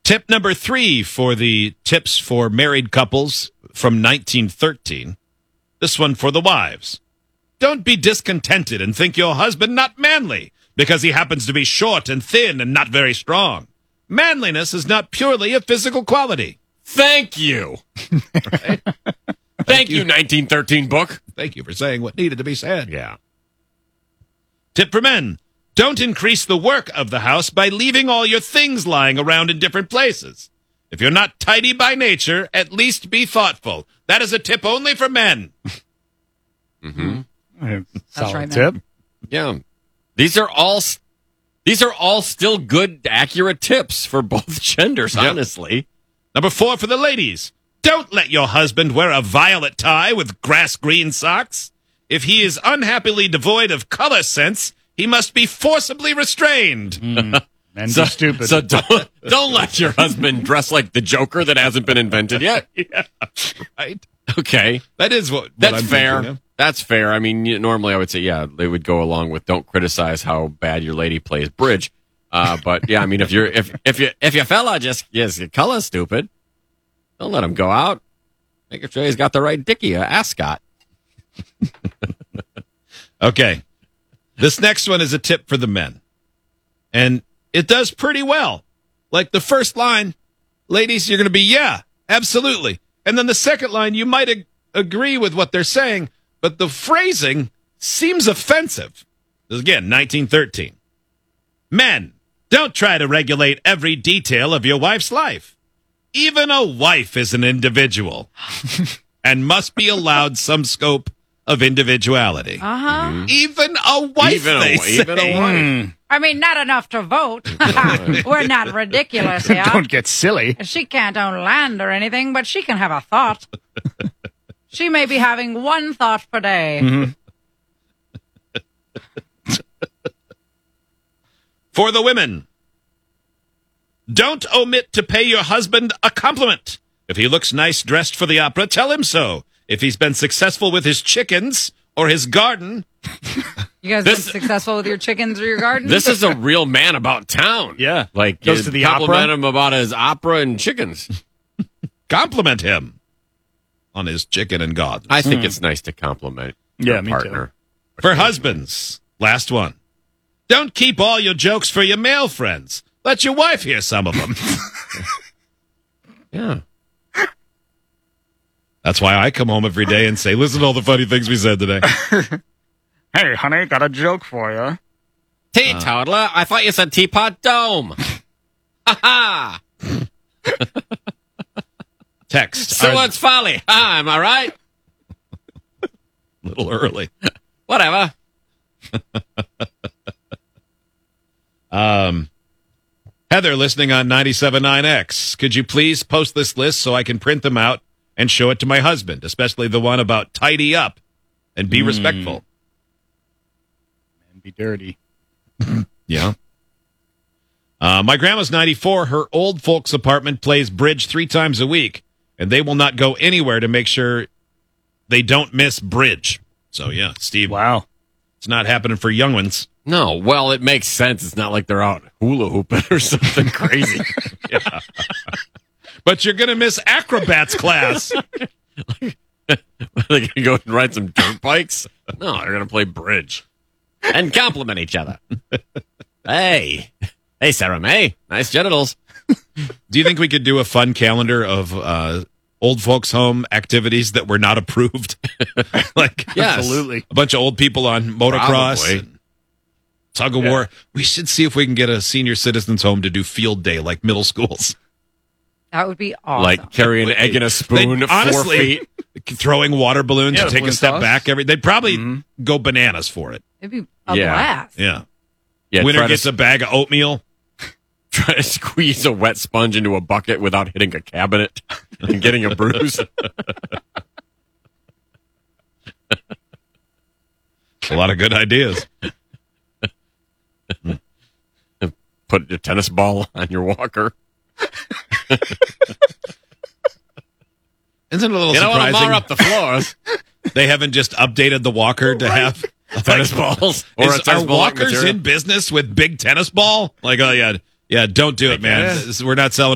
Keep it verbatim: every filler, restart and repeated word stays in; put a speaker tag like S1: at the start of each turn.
S1: Tip number three for the tips for married couples from nineteen thirteen. This one for the wives. Don't be discontented and think your husband not manly because he happens to be short and thin and not very strong. Manliness is not purely a physical quality.
S2: Thank you. Right? Thank, Thank you, you, nineteen thirteen book.
S1: Thank you for saying what needed to be said.
S2: Yeah.
S1: Tip for men. Don't increase the work of the house by leaving all your things lying around in different places. If you're not tidy by nature, at least be thoughtful. That is a tip only for men.
S2: Mm-hmm.
S3: That's
S4: Solid
S3: right,
S4: tip.
S3: man.
S2: Yeah. These are all these are all still good, accurate tips for both genders,
S1: Yep.
S2: honestly.
S1: Number four for the ladies. Don't let your husband wear a violet tie with grass green socks. If he is unhappily devoid of color sense, he must be forcibly restrained.
S4: Mm. Men
S2: So
S4: be stupid.
S2: So don't don't let your husband dress like the Joker that hasn't been invented yet.
S1: Yeah, right?
S2: Okay.
S1: That is what, what
S2: That's
S1: I'm
S2: fair.
S1: thinking of.
S2: That's fair. I mean, you- normally I would say, yeah, they would go along with don't criticize how bad your lady plays bridge. Uh, but yeah, I mean, if you're if if you if your fella just is your color stupid, don't let him go out. Make sure he's got the right dicky, uh, ascot.
S1: Okay. This next one is a tip for the men. And it does pretty well. Like the first line, ladies, you're going to be, yeah, absolutely. And then the second line, you might ag- agree with what they're saying, but the phrasing seems offensive. This is, again, nineteen thirteen. Men, don't try to regulate every detail of your wife's life. Even a wife is an individual and must be allowed some scope of individuality.
S3: Uh-huh.
S1: Even a wife,
S2: Even a-
S1: they
S2: even a
S1: say.
S2: wife.
S4: Mm,
S3: I mean, not enough to vote. We're not ridiculous here.
S4: don't get silly.
S3: She can't own land or anything, but she can have a thought. She may be having one thought per day.
S4: Mm-hmm.
S1: For the women, don't omit to pay your husband a compliment. If he looks nice dressed for the opera, tell him so. If he's been successful with his chickens or his garden,
S3: You guys
S2: This-
S3: been successful with your chickens or your garden?
S2: This is a real man about town.
S4: Yeah.
S2: Like,
S4: Goes
S2: you
S4: to the
S2: compliment
S4: opera.
S2: him about his opera and chickens.
S1: compliment him on his chicken and garden.
S2: I think it's nice to compliment your
S4: Yeah, me too.
S2: partner.
S1: For husbands, last one. Don't keep all your jokes for your male friends. Let your wife hear some of them.
S2: Yeah.
S1: That's why I come home every day and say, listen to all the funny things we said today.
S4: Hey, honey, got a joke for you.
S2: Teetotaler, I thought you said teapot dome. Ha ha.
S1: Text.
S2: So
S1: Are-
S2: what's folly? Ah, am I right?
S1: a little early.
S2: Whatever.
S1: Um, Heather, listening on ninety-seven point nine X, could you please post this list so I can print them out and show it to my husband, especially the one about tidy up and be respectful?
S4: And be dirty.
S1: Yeah. Uh, my grandma's ninety-four. Her old folks apartment plays bridge three times a week, and they will not go anywhere to make sure they don't miss bridge. So, yeah, Steve,
S4: Wow.
S1: it's not happening for young ones.
S2: No, well, it makes sense. It's not like they're out hula hooping or something crazy.
S1: But you're going to miss acrobats class.
S2: They're going to go and ride some dirt bikes? No, they're going to play bridge and compliment each other. Hey. Hey, Sarah May. Nice genitals.
S1: Do you think we could do a fun calendar of uh, old folks' home activities that were not approved? Like,
S2: Yes.
S4: Absolutely.
S1: a bunch of old people on motocross,
S2: Probably.
S1: and tug of war. We should see if we can get a senior citizens home to do field day like middle schools.
S3: That would be awesome.
S2: Like carry an egg in a spoon,
S1: They'd-
S2: four
S1: honestly,
S2: feet.
S1: throwing water balloons
S4: Yeah,
S1: to take a
S4: balloon
S1: step
S4: toss.
S1: back. Every They'd probably
S4: Mm-hmm.
S1: go bananas for it.
S3: It'd be a
S2: Yeah.
S3: blast.
S1: Yeah.
S2: Yeah,
S1: Winner
S2: try
S1: gets
S2: to,
S1: a bag of oatmeal.
S2: try to squeeze a wet sponge into a bucket without hitting a cabinet and getting a bruise.
S1: A lot of good ideas.
S2: Put your tennis ball on your walker.
S1: Isn't it a little
S2: You don't want to
S1: surprising?
S2: mar up the floors.
S1: They haven't just updated the walker to have
S2: Tennis balls. Or a
S1: Is,
S2: tennis
S1: are
S2: ball like
S1: walkers
S2: material.
S1: in business with big tennis ball? Like, oh yeah, yeah, don't do it, man.
S4: yeah.
S1: This- We're not selling